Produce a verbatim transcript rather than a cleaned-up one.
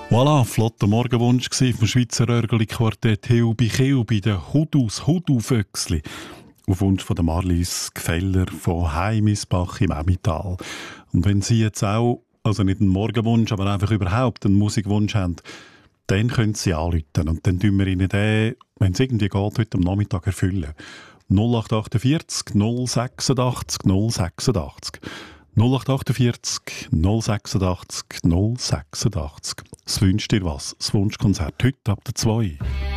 Voilà, flotter Morgenwunsch gsi vom Schweizer Rörgeli-Quartett Hilbi Kilbi, der Hudus Hudu-Füchsli. Auf Wunsch von der Marlies Gfeller von Heimisbach im Emmental. Und wenn Sie jetzt auch, also nicht einen Morgenwunsch, aber einfach überhaupt einen Musikwunsch haben, dann können Sie anrufen. Und dann tun wir Ihnen den, wenn es irgendwie geht, heute am Nachmittag erfüllen. null acht achtundvierzig null sechsundachtzig null sechsundachtzig null acht achtundvierzig null sechsundachtzig null sechsundachtzig. Es wünscht dir was. Das Wunschkonzert heute ab der zwei.